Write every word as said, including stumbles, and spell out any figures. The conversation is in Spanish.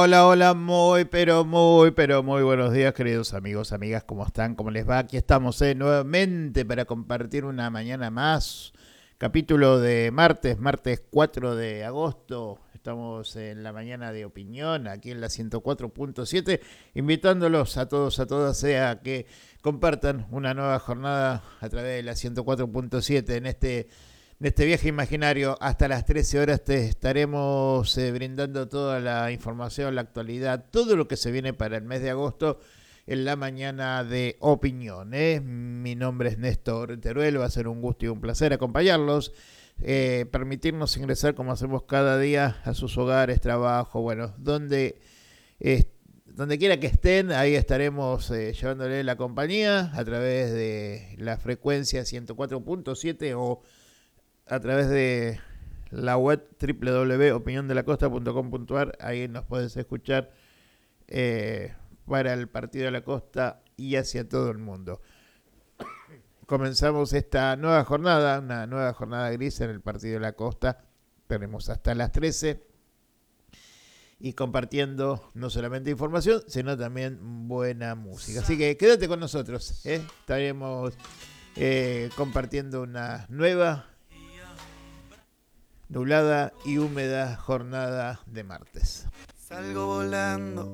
Hola, hola, muy, pero muy, pero muy buenos días, queridos amigos, amigas, ¿cómo están? ¿Cómo les va? Aquí estamos eh, nuevamente para compartir una mañana más. Capítulo de martes, martes cuatro de agosto. Estamos en la mañana de opinión, aquí en la ciento cuatro punto siete, invitándolos a todos, a todas, eh, a que compartan una nueva jornada a través de la ciento cuatro punto siete en este de este viaje imaginario. Hasta las trece horas te estaremos eh, brindando toda la información, la actualidad, todo lo que se viene para el mes de agosto en la mañana de opinión. ¿eh? Mi nombre es Néstor Teruel, va a ser un gusto y un placer acompañarlos. Eh, permitirnos ingresar como hacemos cada día a sus hogares, trabajo, bueno, donde, eh, donde quiera que estén, ahí estaremos eh, llevándole la compañía a través de la frecuencia ciento cuatro punto siete o a través de la web doble u doble u doble u punto opinión de la costa punto com punto a r. Ahí nos puedes escuchar eh, para el Partido de la Costa y hacia todo el mundo. Comenzamos esta nueva jornada, una nueva jornada gris en el Partido de la Costa. Tenemos hasta las trece y compartiendo no solamente información, sino también buena música. Así que quédate con nosotros. ¿eh? Estaremos eh, compartiendo una nueva nublada y húmeda jornada de martes. Salgo volando